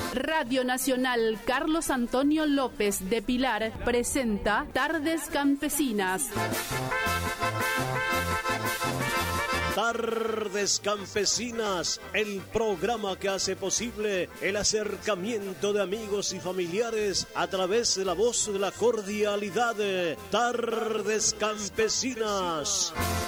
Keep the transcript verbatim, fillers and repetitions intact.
Radio Nacional Carlos Antonio López de Pilar presenta Tardes Campesinas. Tardes Campesinas, el programa que hace posible el acercamiento de amigos y familiares a través de la voz de la cordialidad. Tardes Campesinas.